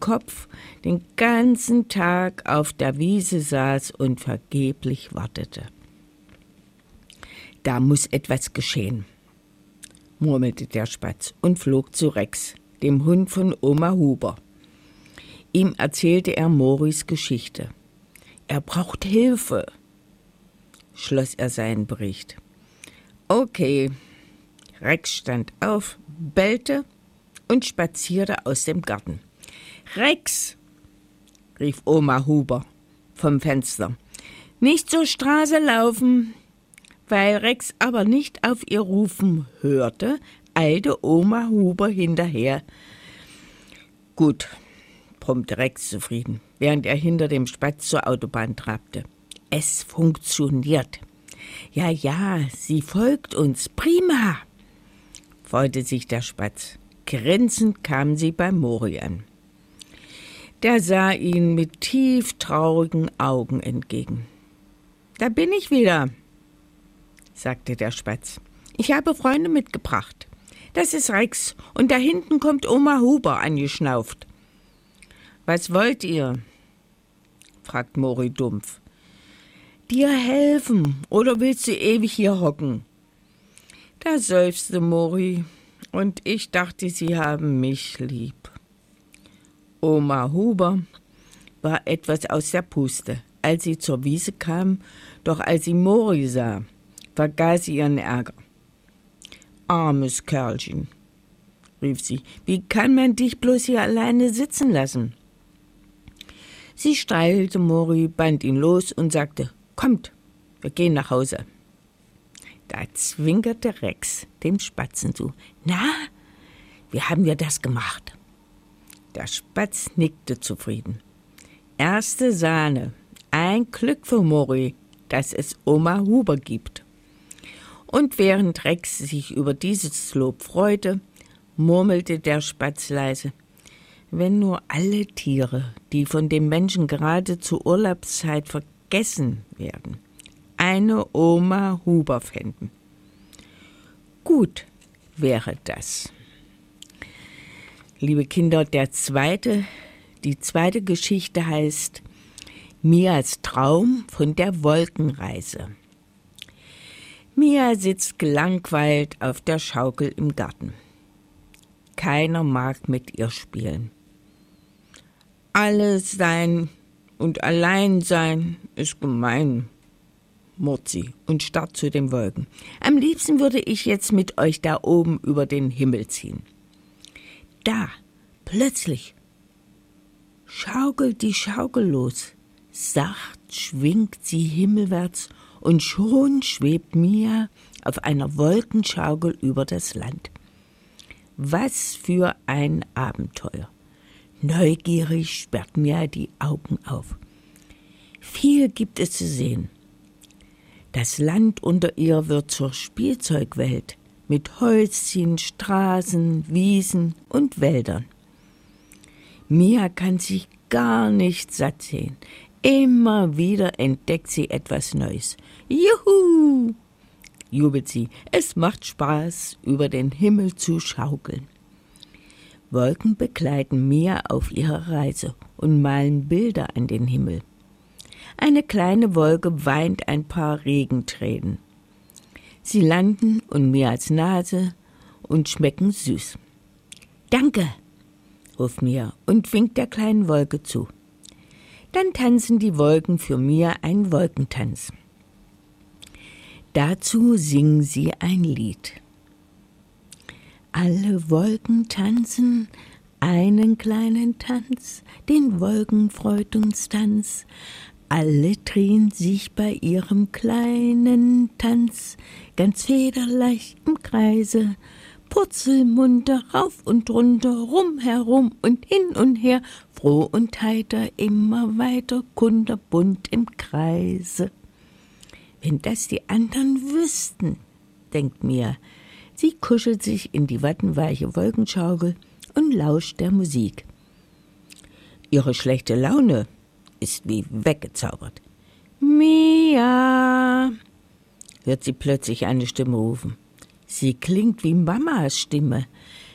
Kopf den ganzen Tag auf der Wiese saß und vergeblich wartete. Da muss etwas geschehen, murmelte der Spatz und flog zu Rex, dem Hund von Oma Huber. Ihm erzählte er Moris Geschichte. Er braucht Hilfe, schloss er seinen Bericht. Okay, Rex stand auf, bellte und spazierte aus dem Garten. »Rex«, rief Oma Huber vom Fenster, »nicht zur Straße laufen!« Weil Rex aber nicht auf ihr Rufen hörte, eilte Oma Huber hinterher. »Gut«, brummte Rex zufrieden, während er hinter dem Spatz zur Autobahn trabte. »Es funktioniert. Ja, sie folgt uns. Prima«, freute sich der Spatz. Grinsend kam sie bei Mori an. Der sah ihn mit tief traurigen Augen entgegen. »Da bin ich wieder«, sagte der Spatz. »Ich habe Freunde mitgebracht. Das ist Rex und da hinten kommt Oma Huber angeschnauft.« »Was wollt ihr?«, fragt Mori dumpf. »Dir helfen, oder willst du ewig hier hocken?« Da seufzte Mori, und ich dachte, sie haben mich lieb. Oma Huber war etwas aus der Puste, als sie zur Wiese kam, doch als sie Mori sah, vergaß sie ihren Ärger. »Armes Kerlchen«, rief sie, »wie kann man dich bloß hier alleine sitzen lassen?« Sie streichelte Mori, band ihn los und sagte, »Kommt, wir gehen nach Hause.« Da zwinkerte Rex dem Spatzen zu. »Na, wie haben wir das gemacht?« Der Spatz nickte zufrieden. »Erste Sahne, ein Glück für Mori, dass es Oma Huber gibt.« Und während Rex sich über dieses Lob freute, murmelte der Spatz leise, »Wenn nur alle Tiere, die von dem Menschen gerade zur Urlaubszeit vergessen werden, eine Oma Huber fänden. Gut wäre das.« Liebe Kinder, die zweite Geschichte heißt Mias Traum von der Wolkenreise. Mia sitzt gelangweilt auf der Schaukel im Garten. Keiner mag mit ihr spielen. Alles sein und allein sein ist gemein, murrt sie und starrt zu den Wolken. Am liebsten würde ich jetzt mit euch da oben über den Himmel ziehen. Da, plötzlich, schaukelt die Schaukel los. Sacht schwingt sie himmelwärts und schon schwebt Mia auf einer Wolkenschaukel über das Land. Was für ein Abenteuer! Neugierig sperrt Mia die Augen auf. Viel gibt es zu sehen. Das Land unter ihr wird zur Spielzeugwelt mit Häuschen, Straßen, Wiesen und Wäldern. Mia kann sich gar nicht satt sehen. Immer wieder entdeckt sie etwas Neues. Juhu! Jubelt sie. Es macht Spaß, über den Himmel zu schaukeln. Wolken begleiten Mia auf ihrer Reise und malen Bilder an den Himmel. Eine kleine Wolke weint ein paar Regentränen. Sie landen um Mias Nase und schmecken süß. »Danke«, ruft Mia und winkt der kleinen Wolke zu. Dann tanzen die Wolken für Mia einen Wolkentanz. Dazu singen sie ein Lied. Alle Wolken tanzen einen kleinen Tanz, den Wolken freut uns Tanz. Alle drehen sich bei ihrem kleinen Tanz, ganz federleicht im Kreise, purzelmunter rauf und runter, rumherum und hin und her, froh und heiter, immer weiter, kunterbunt im Kreise. Wenn das die anderen wüssten, denkt Mia. Sie kuschelt sich in die wattenweiche Wolkenschaukel und lauscht der Musik. Ihre schlechte Laune ist wie weggezaubert. Mia, hört sie plötzlich eine Stimme rufen. Sie klingt wie Mamas Stimme.